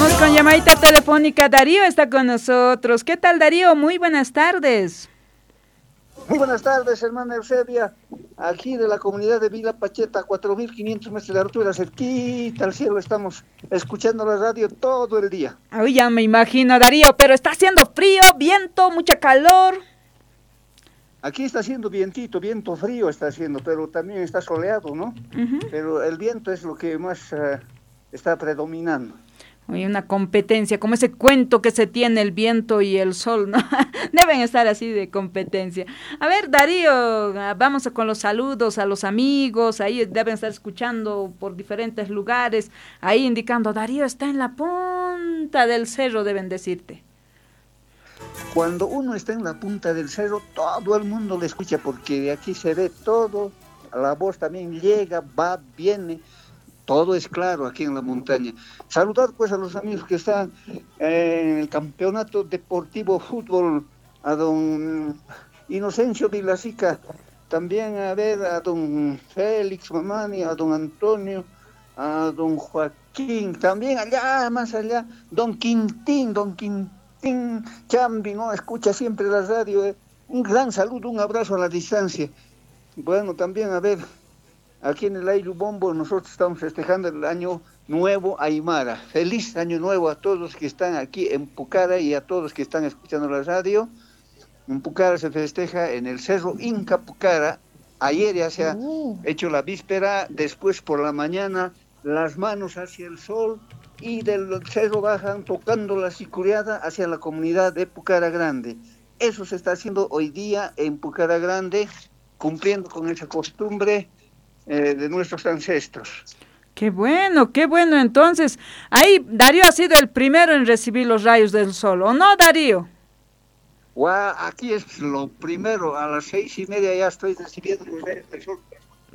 Vamos con llamadita telefónica. Darío está con nosotros. ¿Qué tal, Darío? Muy buenas tardes. Muy buenas tardes, hermana Eusebia. Aquí de la comunidad de Vila Pacheta, 4.500 metros de altura, cerquita al cielo, estamos escuchando la radio todo el día. Uy, ya me imagino, Darío, pero está haciendo frío, viento, mucha calor. Aquí está haciendo vientito, viento frío está haciendo, pero también está soleado, ¿no? Pero el viento es lo que más está predominando. Uy, una competencia, como ese cuento que se tiene el viento y el sol, ¿no? Deben estar así de competencia. A ver, Darío, vamos con los saludos a los amigos, ahí deben estar escuchando por diferentes lugares, ahí indicando, Darío está en la punta del cerro, deben decirte. Cuando uno está en la punta del cerro, todo el mundo le escucha, porque de aquí se ve todo, la voz también llega, va, viene. Todo es claro aquí en la montaña. Saludar pues a los amigos que están en el campeonato deportivo fútbol, a don Inocencio Vilasica, también a ver a don Félix Mamani, a don Antonio, a don Joaquín, también allá, más allá, don Quintín Chambi, ¿no? Escucha siempre la radio. Un gran saludo, un abrazo a la distancia. Bueno, también a ver, aquí en el Ayllubombo nosotros estamos festejando el año nuevo Aymara. Feliz año nuevo a todos que están aquí en Pucara y a todos que están escuchando la radio. En Pucara se festeja en el Cerro Inca Pucara. Ayer ya se ha hecho la víspera, después por la mañana las manos hacia el sol y del cerro bajan tocando la sicuriada hacia la comunidad de Pucara Grande. Eso se está haciendo hoy día en Pucara Grande, cumpliendo con esa costumbre de nuestros ancestros. Qué bueno, entonces, ahí Darío ha sido el primero en recibir los rayos del sol, ¿o no, Darío? Aquí es lo primero, a las 6:30 ya estoy recibiendo los rayos del sol.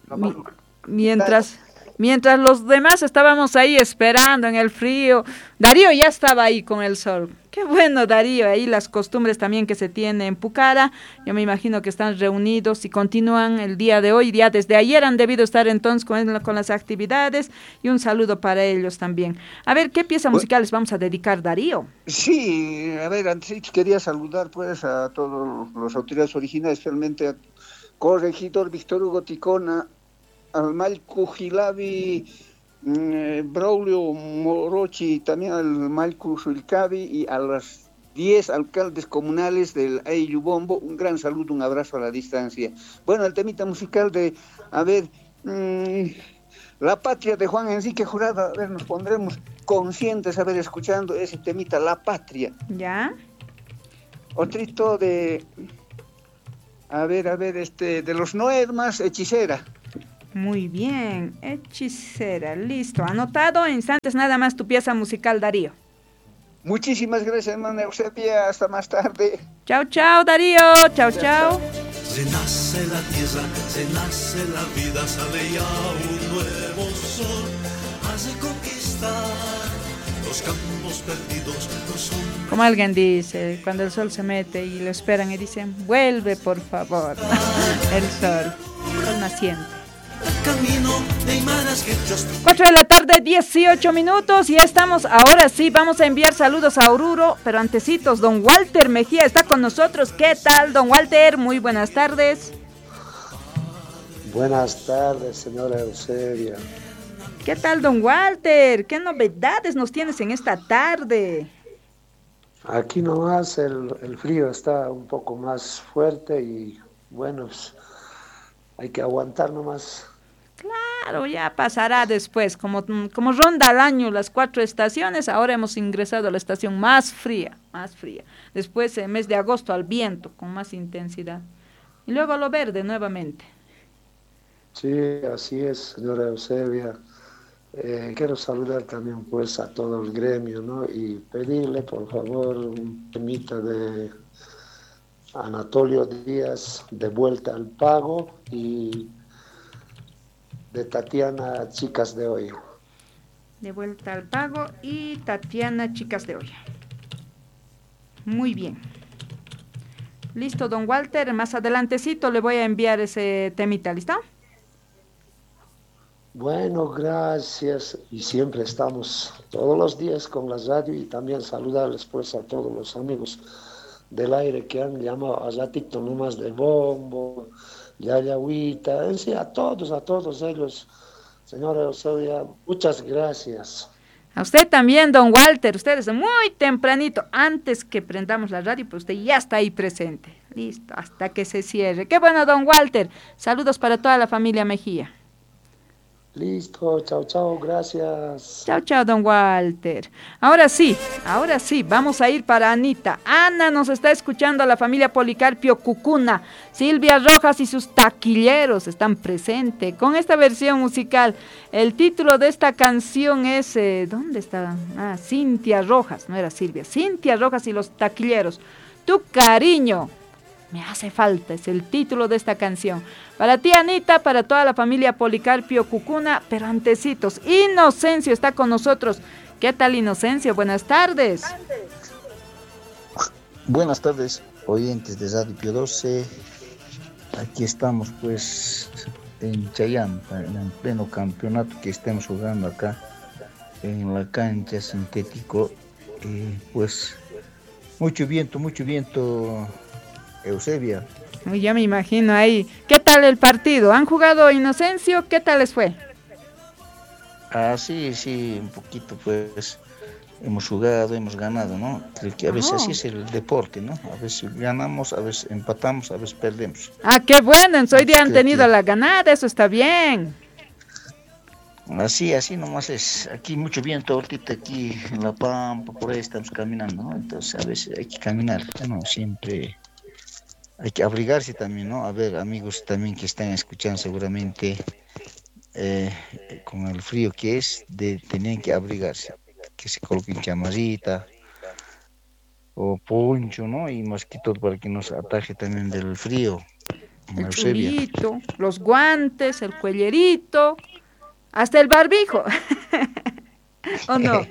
Mientras los demás estábamos ahí esperando en el frío, Darío ya estaba ahí con el sol. Qué bueno, Darío, ahí las costumbres también que se tienen en Pucara, yo me imagino que están reunidos y continúan el día de hoy, ya desde ayer han debido estar entonces con las actividades, y un saludo para ellos también. A ver, ¿qué pieza musical les vamos a dedicar, Darío? Sí, a ver, antes quería saludar pues a todos los autoridades originales, especialmente a corregidor Víctor Hugo Ticona, al Malcu Gilavi, Braulio Morochi, también al Malcu Sulcavi y a los 10 alcaldes comunales del Ayllubombo, un gran saludo, un abrazo a la distancia. Bueno, el temita musical de, a ver, La Patria de Juan Enrique Jurado, a ver, nos pondremos conscientes, a ver, escuchando ese temita, La Patria. ¿Ya? Otrito de, a ver, de los Noermas, Hechicera. Muy bien, Hechicera, listo, anotado, en instantes nada más tu pieza musical, Darío. Muchísimas gracias, hermana Eusebia, hasta más tarde. Chao, Darío, chao. Se nace la tierra, se nace la vida, sale ya un nuevo sol, hace conquistar los campos perdidos, los hombres. Como alguien dice, cuando el sol se mete y lo esperan y dicen, vuelve por favor, el sol naciente. 4 de la tarde, 18 minutos, y estamos, ahora sí, vamos a enviar saludos a Oruro, pero antecitos, don Walter Mejía está con nosotros. ¿Qué tal, don Walter? Muy buenas tardes. Buenas tardes, señora Eusebia. ¿Qué tal, don Walter? ¿Qué novedades nos tienes en esta tarde? Aquí nomás el frío está un poco más fuerte y bueno, pues, hay que aguantar nomás. Claro, ya pasará después, como ronda al año las 4 estaciones, ahora hemos ingresado a la estación más fría, después el mes de agosto al viento, con más intensidad, y luego a lo verde nuevamente. Sí, así es, señora Eusebia. Quiero saludar también pues a todo el gremio, ¿no? Y pedirle por favor un temita de Anatolio Díaz, De Vuelta al Pago, y de Tatiana, Chicas de Hoy. De Vuelta al Pago y Tatiana, Chicas de Hoy. Muy bien. Listo, don Walter, más adelantecito le voy a enviar ese temita, ¿listo? Bueno, gracias. Y siempre estamos todos los días con la radio y también saludarles pues a todos los amigos del aire que han llamado a ratito nomás de Bombo, Yayagüita, en sí, a todos ellos. Señora Eusebia, muchas gracias. A usted también, don Walter, usted desde muy tempranito, antes que prendamos la radio, pues usted ya está ahí presente. Listo, hasta que se cierre. Qué bueno, don Walter. Saludos para toda la familia Mejía. Listo, chao, chao, gracias. Chao, chao, don Walter. Ahora sí, vamos a ir para Anita. Ana nos está escuchando, a la familia Policarpio Cucuna. Silvia Rojas y sus taquilleros están presentes con esta versión musical. El título de esta canción es, ¿dónde está? Cintia Rojas, no era Silvia. Cintia Rojas y los taquilleros. Tu cariño me hace falta, es el título de esta canción. Para ti, Anita, para toda la familia Policarpio Cucuna, pero antecitos, Inocencio está con nosotros. ¿Qué tal, Inocencio? Buenas tardes. Buenas tardes, oyentes de Radio Pio 12. Aquí estamos, pues, en Chayanta, en pleno campeonato que estamos jugando acá, en la cancha sintético. Pues, mucho viento, Eusebia. Uy, ya me imagino ahí. ¿Qué tal el partido? ¿Han jugado, Inocencio? ¿Qué tal les fue? Sí, un poquito, pues, hemos jugado, hemos ganado, ¿no? Creo que a veces así es el deporte, ¿no? A veces ganamos, a veces empatamos, a veces perdemos. Qué bueno, en hoy día han Creo tenido que la ganada, eso está bien. así nomás es. Aquí mucho viento, ahorita aquí en La Pampa, por ahí estamos caminando, ¿no? Entonces a veces hay que caminar, ¿no? Siempre hay que abrigarse también, ¿no? A ver, amigos también que están escuchando seguramente, con el frío que es, tenían que abrigarse, que se coloquen chamarrita o poncho, ¿no? Y más que todo para que nos ataje también del frío, El Eusebia. chulito, los guantes, el cuellerito, hasta el barbijo. ¿O no?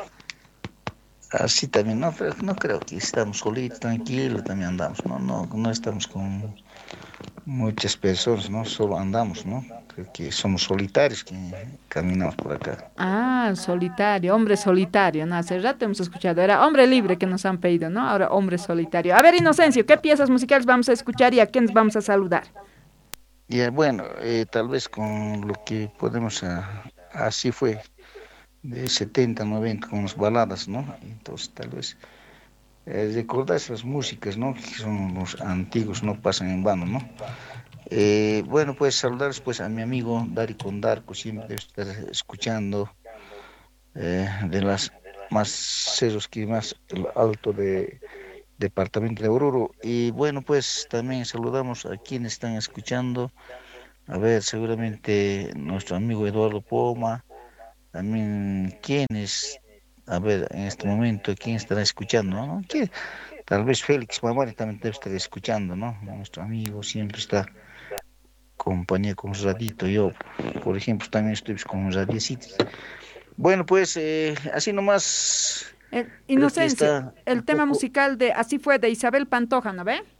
Así también, no, pero no creo que estamos solitos, tranquilos, también andamos, no estamos con muchas personas, ¿no? Solo andamos, ¿no? Creo que somos solitarios que caminamos por acá. Solitario, hombre solitario, ¿no? Hace rato hemos escuchado, era hombre libre que nos han pedido, ¿no? Ahora hombre solitario. A ver, Inocencio, ¿qué piezas musicales vamos a escuchar y a quiénes vamos a saludar? Y bueno, tal vez con lo que podemos, así fue, de 70, 90, con las baladas, ¿no? Entonces tal vez recordar esas músicas, ¿no? Que son los antiguos, no pasan en vano, ¿no? Bueno, pues saludar pues a mi amigo Dari Condarco, siempre debe estar escuchando, de las más cerros que más alto de departamento de Oruro. Y bueno, pues también saludamos a quienes están escuchando. A ver, seguramente nuestro amigo Eduardo Poma, también quienes, a ver, en este momento, quién estará escuchando, ¿no? Tal vez Félix Mamani también debe estar escuchando, ¿no? Nuestro amigo siempre está compañía con un ratito. Yo, por ejemplo, también estoy con un radiecito. Bueno, pues así nomás. Creo que Inocencio, está un el tema poco, musical de Así fue de Isabel Pantoja, ¿no ve?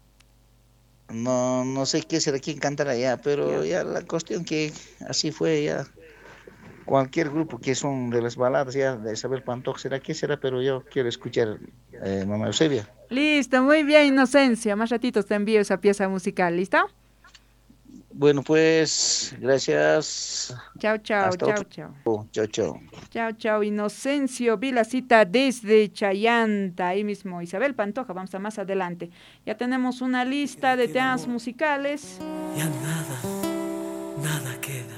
no sé qué será, quién cantará ya, pero ya la cuestión que así fue ya. Cualquier grupo que son de las baladas ya de Isabel Pantoja, será qué será, pero yo quiero escuchar, mamá Eusebia. Listo, muy bien, Inocencia. Más ratitos te envío esa pieza musical, ¿listo? Bueno, pues, gracias. Chao, chao, Hasta chao, otro. chao. Chao, chao. Chao, chao, Inocencio. Vi la cita desde Chayanta, ahí mismo. Isabel Pantoja, vamos a más adelante. Ya tenemos una lista de temas musicales. Ya nada queda.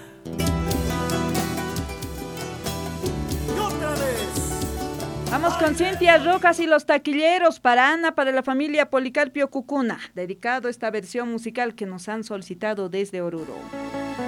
Y otra vez. Vamos con Cintia Rojas y los taquilleros, para Ana, para la familia Policarpio Cucuna, dedicado a esta versión musical que nos han solicitado desde Oruro.